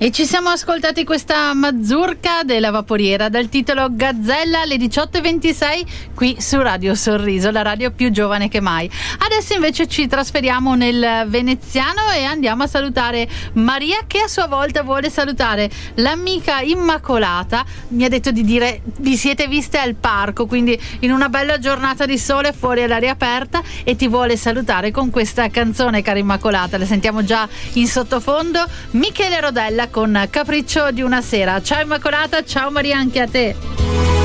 E ci siamo ascoltati questa mazurka della Vaporiera dal titolo Gazzella alle 18:26 qui su Radio Sorriso, la radio più giovane che mai. Adesso invece ci trasferiamo nel veneziano e andiamo a salutare Maria, che a sua volta vuole salutare l'amica Immacolata. Mi ha detto di dire vi siete viste al parco, quindi in una bella giornata di sole fuori all'aria aperta, e ti vuole salutare con questa canzone, cara Immacolata. La sentiamo già in sottofondo, Michele Rodella con Capriccio di una sera. Ciao Immacolata, ciao Maria anche a te.